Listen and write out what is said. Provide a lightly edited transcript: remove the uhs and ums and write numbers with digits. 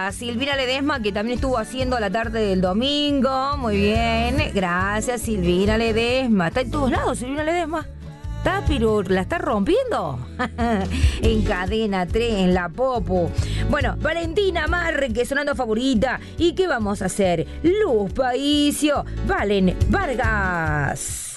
a Silvina Ledesma, que también estuvo haciendo la tarde del domingo. Muy bien. Gracias, Silvina Ledesma. Está en todos lados, Silvina Ledesma. Está, pero la está rompiendo. En Cadena 3, en La Popo. Bueno, Valentina Márquez sonando favorita. ¿Y qué vamos a hacer? Luz Paísio, Valen Vargas.